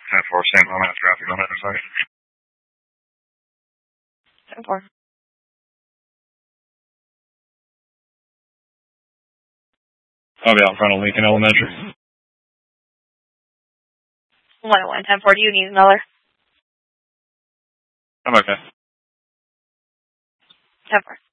10-4, same moment of traffic on that side. 10-4. I'll be out in front of Lincoln Elementary. 101, 10-4. Do you need another? I'm okay. 10-4.